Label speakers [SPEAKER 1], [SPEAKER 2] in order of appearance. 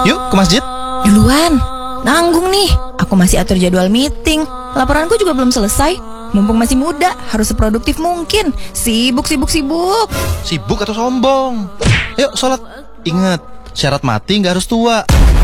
[SPEAKER 1] Yuk ke masjid.
[SPEAKER 2] Duluan, nanggung nih. Aku masih atur jadwal meeting. Laporanku juga belum selesai. Mumpung masih muda, harus seproduktif mungkin. Sibuk.
[SPEAKER 1] Sibuk atau sombong? Yuk sholat. Ingat, syarat mati gak harus tua.